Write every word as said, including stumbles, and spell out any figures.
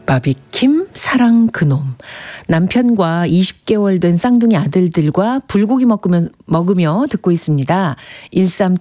바비킴 사랑 그놈. 남편과 이십 개월 된 쌍둥이 아들들과 불고기 먹으며, 먹으며 듣고 있습니다.